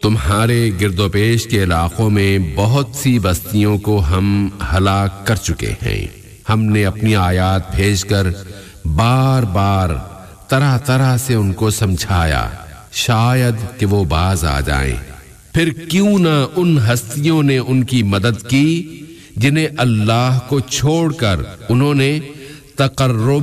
तुम्हारे गिरदोपेश के इलाकों में बहुत सी बस्तियों को हम हलाक कर चुके हैं। हमने अपनी आयात भेजकर बार-बार तरह-तरह से उनको समझाया, शायद कि वो बाज आ जाएं। फिर क्यों ना उन हस्तियों ने उनकी मदद की जिन्हें अल्लाह को छोड़कर उन्होंने तकर्रुब